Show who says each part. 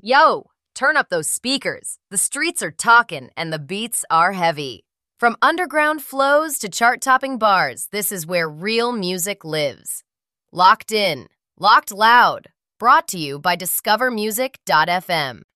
Speaker 1: Yo, turn up those speakers. The streets are talking and the beats are heavy. From underground flows to chart-topping bars, this is where real music lives. Locked in, locked loud. Brought to you by discovermusic.fm.